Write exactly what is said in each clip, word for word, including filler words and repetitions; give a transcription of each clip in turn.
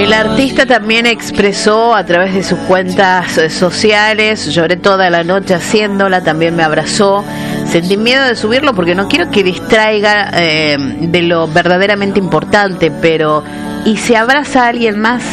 El artista también expresó a través de sus cuentas sociales: lloré toda la noche haciéndola, también me abrazó, sentí miedo de subirlo porque no quiero que distraiga eh, de lo verdaderamente importante, pero ¿y si abraza a alguien más?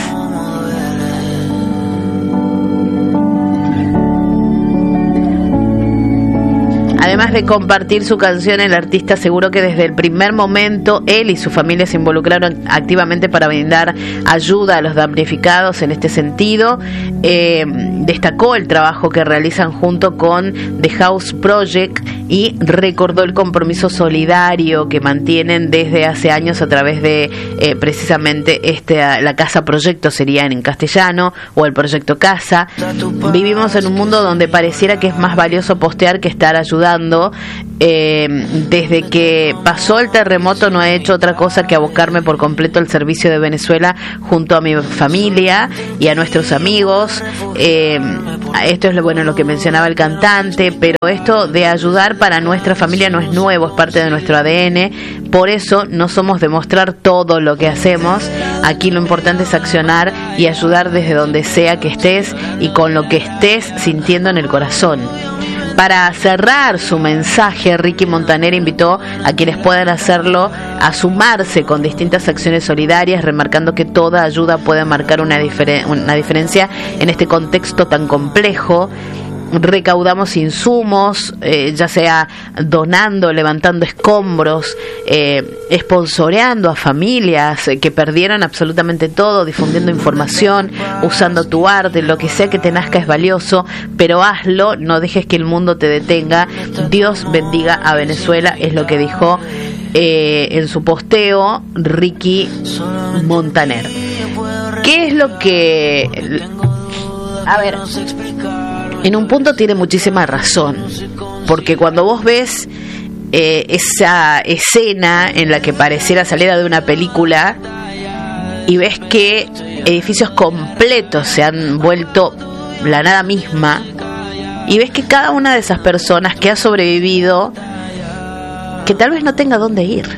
Además de compartir su canción, el artista aseguró que desde el primer momento él y su familia se involucraron activamente para brindar ayuda a los damnificados en este sentido. Eh, destacó el trabajo que realizan junto con The House Project y recordó el compromiso solidario que mantienen desde hace años a través de eh, precisamente este, la Casa Proyecto sería en castellano, o el Proyecto Casa. Vivimos en un mundo donde pareciera que es más valioso postear que estar ayudando. Eh, desde que pasó el terremoto no he hecho otra cosa que abocarme por completo al servicio de Venezuela junto a mi familia y a nuestros amigos. Eh, esto es lo bueno, lo que mencionaba el cantante, pero esto de ayudar para nuestra familia no es nuevo, es parte de nuestro A D N. Por eso no somos de mostrar todo lo que hacemos. Aquí lo importante es accionar y ayudar desde donde sea que estés y con lo que estés sintiendo en el corazón. Para cerrar su mensaje, Ricky Montaner invitó a quienes puedan hacerlo a sumarse con distintas acciones solidarias, remarcando que toda ayuda puede marcar una, diferen- una diferencia en este contexto tan complejo. Recaudamos insumos, eh, ya sea donando, levantando escombros, eh, sponsoreando a familias eh, que perdieron absolutamente todo, difundiendo información, usando tu arte, lo que sea que te nazca es valioso, pero hazlo, no dejes que el mundo te detenga. Dios bendiga a Venezuela, es lo que dijo eh, en su posteo Ricky Montaner. ¿Qué es lo que... A ver... En un punto tiene muchísima razón, porque cuando vos ves eh, esa escena en la que pareciera salida de una película y ves que edificios completos se han vuelto la nada misma, y ves que cada una de esas personas que ha sobrevivido, que tal vez no tenga dónde ir.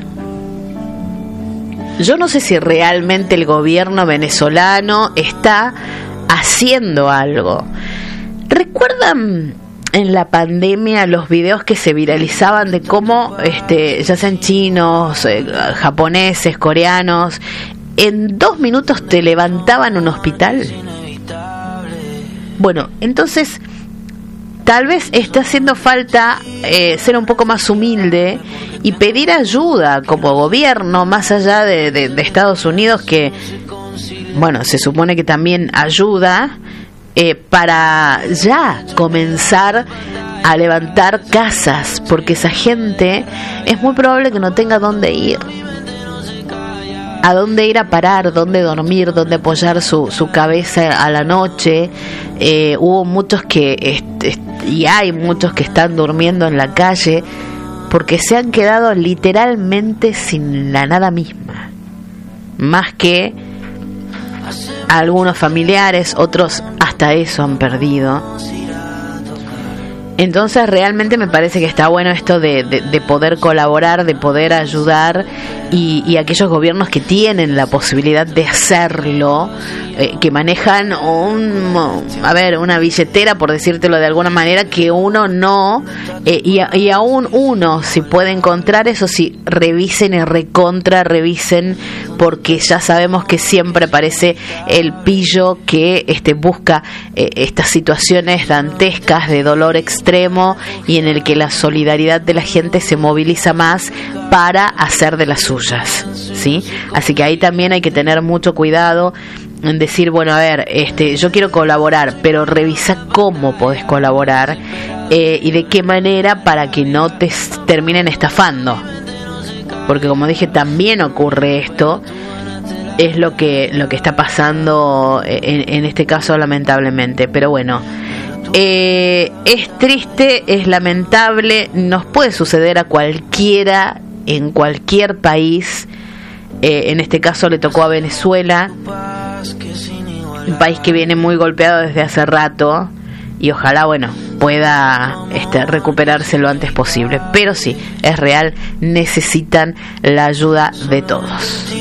Yo no sé si realmente el gobierno venezolano está haciendo algo. ¿Recuerdan en la pandemia los videos que se viralizaban de cómo, este, ya sean chinos, eh, japoneses, coreanos, en dos minutos te levantaban un hospital? Bueno, entonces tal vez esté haciendo falta eh, ser un poco más humilde y pedir ayuda como gobierno, más allá de, de, de Estados Unidos, que, bueno, se supone que también ayuda. Eh, para ya comenzar a levantar casas, porque esa gente es muy probable que no tenga dónde ir, a dónde ir a parar, dónde dormir, dónde apoyar su, su cabeza a la noche. Eh, hubo muchos que est- est- y hay muchos que están durmiendo en la calle porque se han quedado literalmente sin la nada misma, más que algunos familiares, otros hasta eso han perdido. Entonces realmente me parece que está bueno esto de, de, de poder colaborar, de poder ayudar, y, y aquellos gobiernos que tienen la posibilidad de hacerlo, eh, que manejan un, a ver, una billetera, por decírtelo de alguna manera, que uno no, eh, y, y aún uno, si puede encontrar eso, sí, revisen y recontra revisen, porque ya sabemos que siempre aparece el pillo que este, busca eh, estas situaciones dantescas de dolor extremo, y en el que la solidaridad de la gente se moviliza más para hacer de las suyas, ¿sí? Así que ahí también hay que tener mucho cuidado en decir, bueno, a ver, este, yo quiero colaborar, pero revisa cómo podés colaborar eh, y de qué manera, para que no te terminen estafando, porque como dije, también ocurre esto. Es lo que lo que está pasando en, en este caso, lamentablemente. Pero bueno, eh, es triste, es lamentable, nos puede suceder a cualquiera, en cualquier país. Eh, en este caso le tocó a Venezuela, un país que viene muy golpeado desde hace rato, y ojalá, bueno, pueda este, recuperarse lo antes posible. Pero sí, es real, necesitan la ayuda de todos.